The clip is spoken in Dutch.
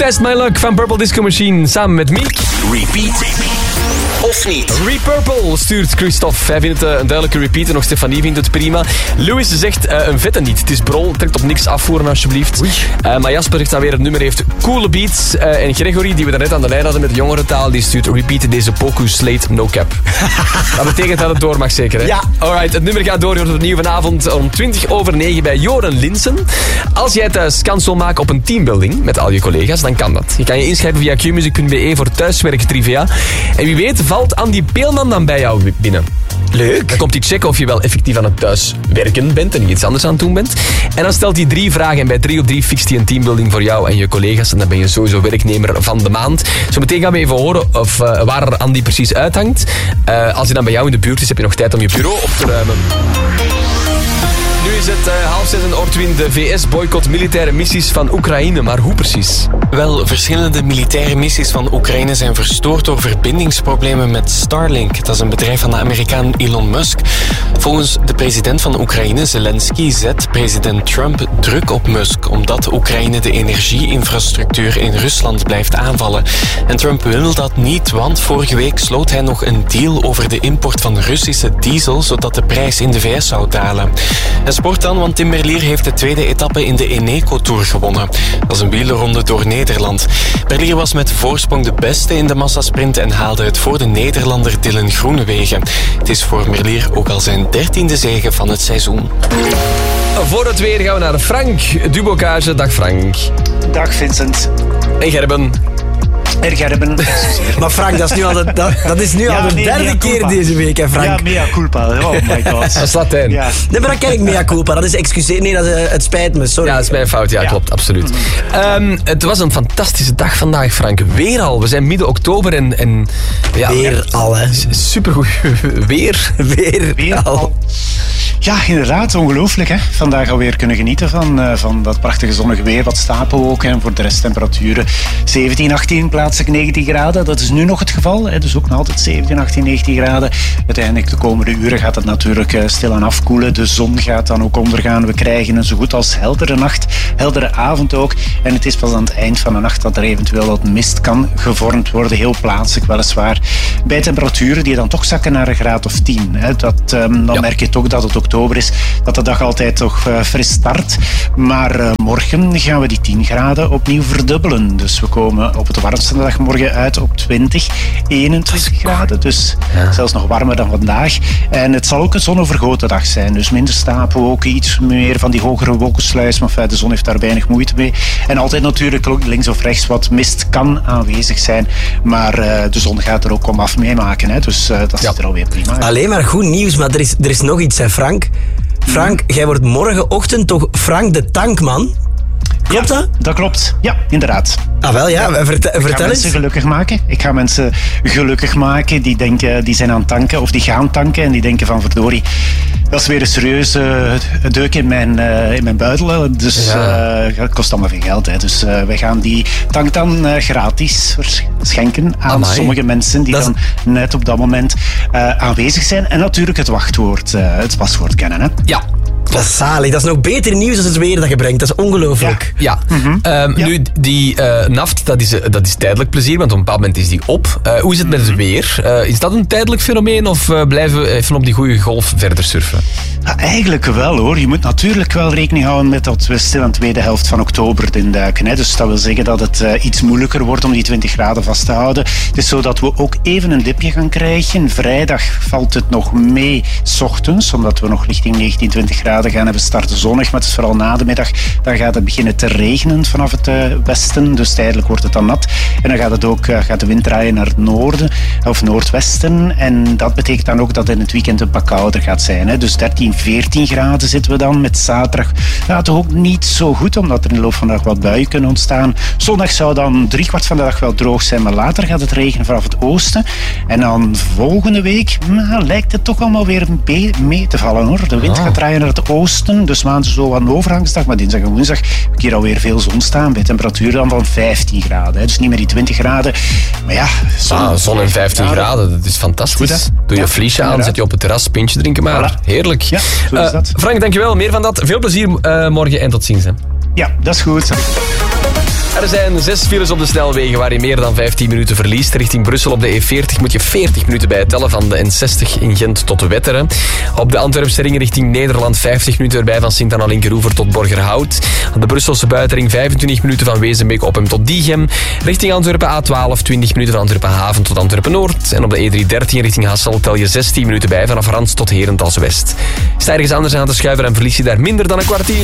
Test My Luck van Purple Disco Machine samen met Miek. Repeat of niet? Repurple stuurt Christophe. Hij vindt het een duidelijke repeat en nog Stefanie vindt het prima. Louis zegt een vette niet. Het is brol, trekt op niks afvoeren alsjeblieft. Maar Jasper zegt dan weer het nummer heeft coole beats. En Gregory, die we daarnet aan de lijn hadden met de jongerentaal, die stuurt repeat deze Poku Slate No Cap. Dat betekent dat het door mag zeker, hè? Ja. Alright, het nummer gaat door. Je hoort het opnieuw vanavond om 9:20 bij Joren Linsen. Als jij thuis kans wil maken op een teambuilding met al je collega's, dan kan dat. Je kan je inschrijven via qmusic.be voor thuiswerktrivia. En wie weet valt Andy Peelman dan bij jou binnen. Leuk. Dan komt hij checken of je wel effectief aan het thuiswerken bent en niet iets anders aan het doen bent. En dan stelt hij 3 vragen en bij 3 op 3 fixt hij een teambuilding voor jou en je collega's. En dan ben je sowieso werknemer van de maand. Zo meteen gaan we even horen of, waar Andy precies uithangt. Als hij dan bij jou in de buurt is, heb je nog tijd om je bureau op te ruimen. Nu is het 5:30 en Ortwin. De VS boycott militaire missies van Oekraïne. Maar hoe precies? Wel, verschillende militaire missies van Oekraïne zijn verstoord door verbindingsproblemen met Starlink. Dat is een bedrijf van de Amerikaan Elon Musk. Volgens de president van Oekraïne, Zelensky, zet president Trump druk op Musk, omdat Oekraïne de energieinfrastructuur in Rusland blijft aanvallen. En Trump wil dat niet, want vorige week sloot hij nog een deal over de import van Russische diesel, zodat de prijs in de VS zou dalen. En sport dan, want Tim Merlier heeft de tweede etappe in de Eneco Tour gewonnen. Dat is een wielerronde door Nederland. Merlier was met voorsprong de beste in de massasprint en haalde het voor de Nederlander Dylan Groenewegen. Het is voor Merlier ook al zijn 13e zege van het seizoen. Voor het weer gaan we naar Frank Dubocage. Dag Frank. Dag Vincent. En Gerben. Gerben. Maar Frank, dat is nu al de derde keer deze week, hè Frank? Ja, mea culpa. Oh my god. Dat is Latijn. Ja. Nee, maar dat ken ik, mea culpa. Dat is excuseer. Nee, het spijt me, sorry. Ja, dat is mijn fout. Ja, klopt. Absoluut. Het was een fantastische dag vandaag, Frank. Weer al. We zijn midden oktober en ja, weer al, hè. Supergoed weer. Weer al. Ja, inderdaad. Ongelooflijk, hè. Vandaag alweer kunnen genieten van dat prachtige zonnige weer. Wat stapelwolken en voor de rest temperaturen 17, 18, plaatselijk 19 graden. Dat is nu nog het geval, hè. Dus ook nog altijd 17, 18, 19 graden. Uiteindelijk de komende uren gaat het natuurlijk stilaan afkoelen. De zon gaat dan ook ondergaan. We krijgen een zo goed als heldere nacht, heldere avond ook. En het is pas aan het eind van de nacht dat er eventueel wat mist kan gevormd worden. Heel plaatselijk weliswaar. Bij temperaturen die dan toch zakken naar een graad of 10. Hè. Dan merk je toch dat het oktober is, dat de dag altijd toch fris start. Maar morgen gaan we die 10 graden opnieuw verdubbelen. Dus we komen op het warmste dag morgen uit op 20, 21 graden. Dus zelfs nog warmer dan vandaag. En het zal ook een zonovergoten dag zijn. Dus minder stapelwolken, iets meer van die hogere wolkensluis. Maar de zon heeft daar weinig moeite mee. En altijd natuurlijk links of rechts wat mist kan aanwezig zijn. Maar de zon gaat er ook om af meemaken. Hè. Dus dat ziet er alweer prima uit. Alleen maar goed nieuws, maar er is nog iets, hè Frank. Frank, jij wordt morgenochtend toch Frank de Tankman? Klopt dat? Dat klopt. Ja, inderdaad. Ah wel, ja. Vertel eens. Ik ga mensen gelukkig maken. Ik ga mensen gelukkig maken die denken, die zijn aan het tanken of die gaan tanken en die denken van verdorie, dat is weer een serieuze deuk in mijn buidel. Dus het kost allemaal veel geld. Hè. Dus wij gaan die tank dan gratis schenken aan sommige mensen die dan net op dat moment aanwezig zijn. En natuurlijk het wachtwoord, het paswoord kennen. Hè. Ja. Dat is zalig. Dat is nog beter nieuws dan het weer dat je brengt. Dat is ongelooflijk. Ja. Nu, die naft, dat is tijdelijk plezier, want op een bepaald moment is die op. Hoe is het met het weer? Is dat een tijdelijk fenomeen of blijven we even op die goede golf verder surfen? Ja, eigenlijk wel hoor. Je moet natuurlijk wel rekening houden met dat we stil aan de tweede helft van oktober induiken. Hè. Dus dat wil zeggen dat het iets moeilijker wordt om die 20 graden vast te houden. Het is zo dat we ook even een dipje gaan krijgen. Vrijdag valt het nog mee 's ochtends, omdat we nog richting 19, 20 graden gaan hebben starten zonnig. Maar het is vooral na de middag, dan gaat het beginnen te regenen vanaf het westen. Dus tijdelijk wordt het dan nat. En dan gaat de wind draaien naar het noorden of noordwesten. En dat betekent dan ook dat in het weekend een pak kouder gaat zijn. Hè. Dus 13, 14 graden zitten we dan. Met zaterdag gaat het ook niet zo goed, omdat er in de loop van de dag wat buien kunnen ontstaan. Zondag zou dan 3/4 van de dag wel droog zijn, maar later gaat het regenen vanaf het oosten. En dan volgende week lijkt het toch allemaal weer mee te vallen hoor. De wind gaat draaien naar het oosten, dus maandag zo aan de overgangsdag, maar dinsdag en woensdag heb ik hier alweer veel zon staan, bij temperatuur dan van 15 graden. Hè. Dus niet meer die 20 graden. Maar ja, zon en 15 graden, dat is fantastisch. Goed, doe je vliesje aan, zet je op het terras, pintje drinken maar. Voilà. Heerlijk. Ja, zo is dat. Frank, dankjewel. Meer van dat. Veel plezier morgen en tot ziens. Hè. Ja, dat is goed. Er zijn 6 files op de snelwegen waar je meer dan 15 minuten verliest. Richting Brussel op de E40 moet je 40 minuten bijtellen van de N60 in Gent tot Wetteren. Op de Antwerpse ring richting Nederland 50 minuten erbij van Sint-Anna-Linkeroever tot Borgerhout. Op de Brusselse buitenring 25 minuten van Wezenbeek-Oppem tot Diegem. Richting Antwerpen A12 20 minuten van Antwerpen-Haven tot Antwerpen-Noord. En op de E313 richting Hassel tel je 16 minuten bij vanaf Rans tot Herentals-West. Sta je ergens anders aan te schuiven en verlies je daar minder dan een kwartier.